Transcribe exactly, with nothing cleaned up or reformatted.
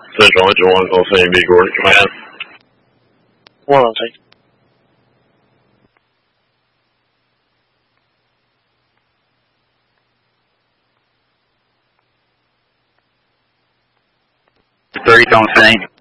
Central Engine one, Los Angeles, B. Gordon, command. One on take. Three on sync.